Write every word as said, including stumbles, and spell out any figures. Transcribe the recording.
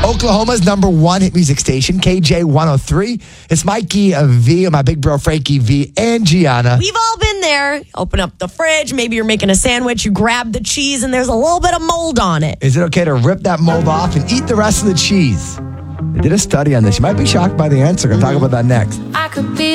Oklahoma's number one hit music station, K J one oh three. It's Mikey uh, V and my big bro Frankie V and Gianna. We've all been there. Open up the fridge. Maybe you're making a sandwich. You grab the cheese and there's a little bit of mold on it. Is it okay to rip that mold off and eat the rest of the cheese? They did a study on this. You might be shocked by the answer. We're going to talk about that next. I could be